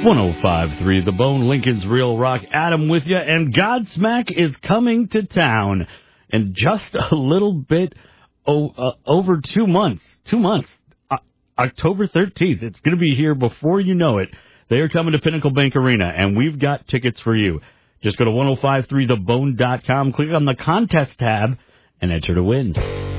105.3 The Bone, Lincoln's Real Rock. Adam with you, and Godsmack is coming to town in just a little bit over 2 months. 2 months. October 13th. It's going to be here before you know it. They are coming to Pinnacle Bank Arena, and we've got tickets for you. Just go to 1053thebone.com, click on the contest tab, and enter to win.